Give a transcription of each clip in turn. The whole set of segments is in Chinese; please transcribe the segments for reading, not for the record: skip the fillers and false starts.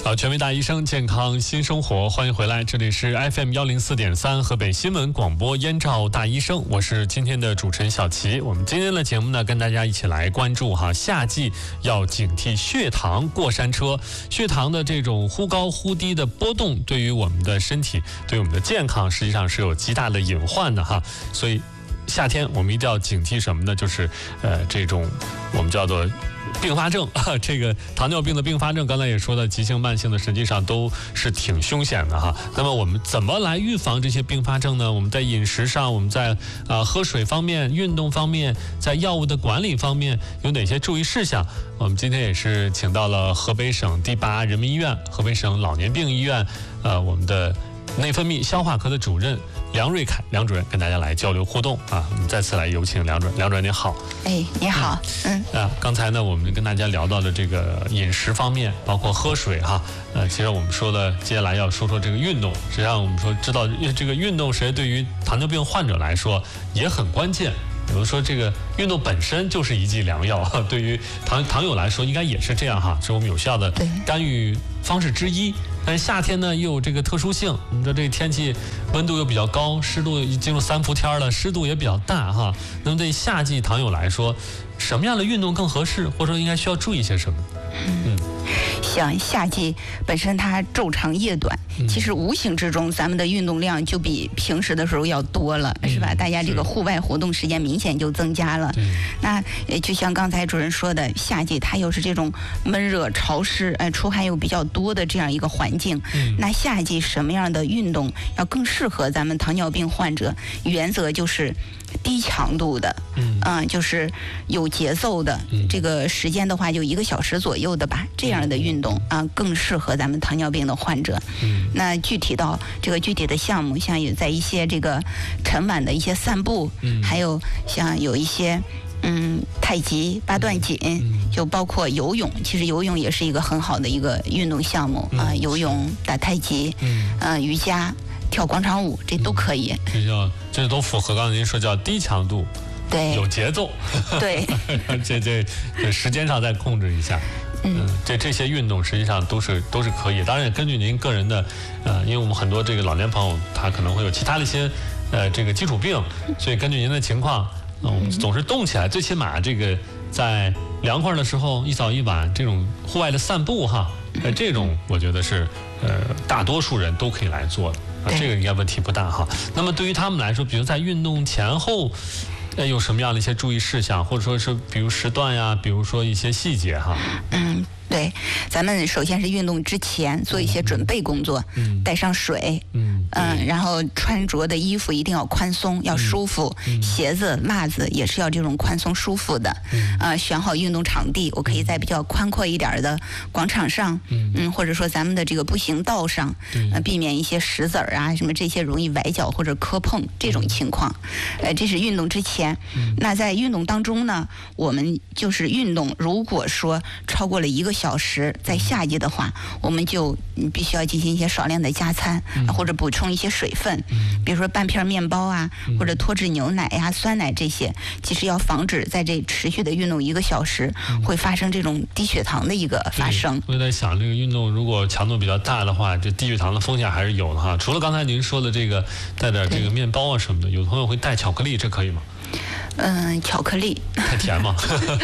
好，权威大医生，健康新生活，欢迎回来，这里是 FM104.3河北新闻广播燕赵大医生，我是今天的主持人小齐。我们今天的节目呢，跟大家一起来关注夏季要警惕血糖过山车，血糖的这种忽高忽低的波动，对于我们的身体，对于我们的健康，实际上是有极大的隐患的所以夏天我们一定要警惕什么呢？就是这种我们叫做并发症这个糖尿病的并发症，刚才也说了，急性慢性的实际上都是挺凶险的那么我们怎么来预防这些并发症呢？我们在饮食上，我们在喝水方面、运动方面，在药物的管理方面有哪些注意事项？我们今天也是请到了河北省第8人民医院、河北省老年病医院我们的内分泌消化科的主任梁瑞凯梁主任跟大家来交流互动我们再次来有请梁主任。梁主任您好。 你好。 刚才呢我们跟大家聊到了这个饮食方面，包括喝水其实我们说了，接下来要说说这个运动。实际上我们说知道这个运动，实际对于糖尿病患者来说也很关键。比如说这个运动本身就是一剂良药，对于糖友来说应该也是这样是我们有效的干预方式之一。但是夏天呢又有这个特殊性，我们说这个天气温度又比较高，湿度进入3伏天了，湿度也比较大那么对夏季糖友来说，什么样的运动更合适，或者说应该需要注意些什么？ 像夏季本身它昼长夜短，其实无形之中咱们的运动量就比平时的时候要多了，是吧？大家这个户外活动时间明显就增加了。那就像刚才主任说的，夏季它又是这种闷热潮湿，出汗又比较多的这样一个环境。那夏季什么样的运动要更适合咱们糖尿病患者？原则就是低强度的，就是有节奏的，这个时间的话就1个小时左右的吧，这样的运动更适合咱们糖尿病的患者。那具体到这个具体的项目，像有在一些这个晨晚的一些散步，还有像有一些太极、八段锦，就包括游泳。其实游泳也是一个很好的一个运动项目游泳、打太极，瑜伽、跳广场舞，这都可以。 这都符合刚才您说叫低强度， 对， 有节奏， 对， 这时间上再控制一下。这些运动实际上都是可以。当然，根据您个人的因为我们很多这个老年朋友他可能会有其他的一些这个基础病，所以根据您的情况，我们总是动起来，最起码这个在凉快的时候一早一晚这种户外的散步这种我觉得是大多数人都可以来做的。这个应该问题不大那么对于他们来说，比如在运动前后有什么样的一些注意事项，或者说是比如时段呀，比如说一些细节对，咱们首先是运动之前做一些准备工作，带上水，然后穿着的衣服一定要宽松，要舒服，鞋子、袜子也是要这种宽松舒服的，选好运动场地，我可以在比较宽阔一点的广场上，或者说咱们的这个步行道上，避免一些石子什么这些容易崴脚或者磕碰这种情况，这是运动之前。那在运动当中呢，我们就是运动，如果说超过了1个小时，在夏季的话，我们就必须要进行一些少量的加餐，或者补充一些水分，比如说半片面包或者脱脂牛奶酸奶这些，其实要防止在这持续的运动1个小时会发生这种低血糖的一个发生。 我在想，这个运动如果强度比较大的话，这低血糖的风险还是有的除了刚才您说的这个带点这个面包什么的，有的朋友会带巧克力，这可以吗？ 巧克力太甜嘛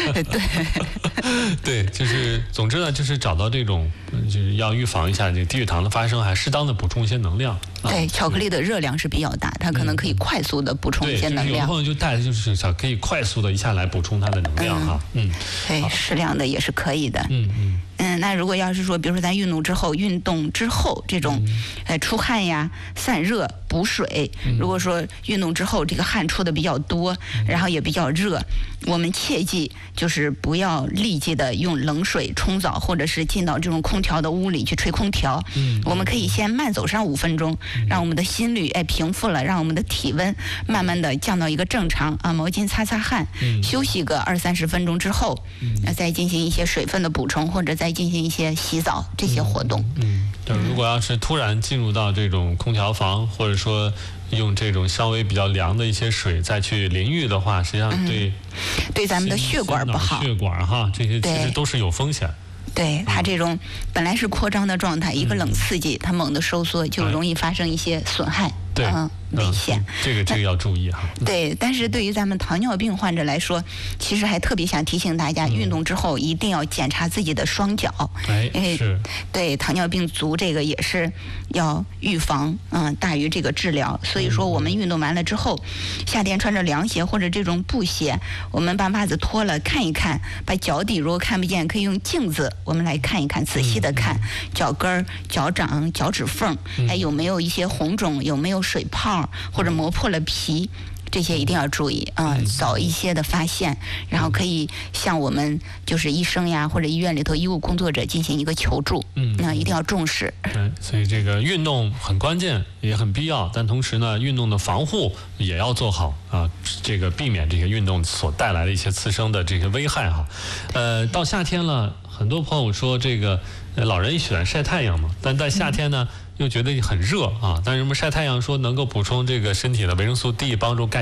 对，就是总之呢，就是找到这种就是要预防一下这个低血糖的发生，还适当的补充一些能量。 对，巧克力的热量是比较大，它可能可以快速的补充一些能量。 有的朋友就带的就是想可以快速的一下来补充它的能量对，适量的也是可以的。那如果要是说，比如说咱运动之后这种出汗呀、散热、补水，如果说运动之后这个汗出的比较多，然后也比较热，我们切记就是不要立即的用冷水冲澡，或者是进到这种空调的屋里去吹空调。我们可以先慢走上5分钟，让我们的心率平复了，让我们的体温慢慢的降到一个正常毛巾擦擦汗，休息个20-30分钟之后，再进行一些水分的补充，或者再进行一些洗澡这些活动。 对，如果要是突然进入到这种空调房，或者说用这种稍微比较凉的一些水再去淋浴的话，实际上对咱们的血管不好， 血管这些其实都是有风险。 对它这种本来是扩张的状态，一个冷刺激，它猛地收缩，就容易发生一些损害。 对， 危险。 这个要注意哈。 对，但是对于咱们糖尿病患者来说，其实还特别想提醒大家，运动之后一定要检查自己的双脚。因为对糖尿病足这个也是要预防，大于这个治疗。所以说，我们运动完了之后，夏天穿着凉鞋或者这种布鞋，我们把袜子脱了看一看，把脚底如果看不见，可以用镜子我们来看一看，仔细的看脚跟儿、脚掌、脚趾缝，还有没有一些红肿，有没有水泡或者磨破了皮，这些一定要注意早一些的发现，然后可以向我们就是医生呀或者医院里头医务工作者进行一个求助。那一定要重视。 对，所以这个运动很关键，也很必要，但同时呢，运动的防护也要做好啊，这个避免这些运动所带来的一些次生的这些危害哈。到夏天了，很多朋友说这个老人喜欢晒太阳嘛，但在夏天呢。又觉得很热啊，但是什么晒太阳说能够补充这个身体的维生素 D， 帮助钙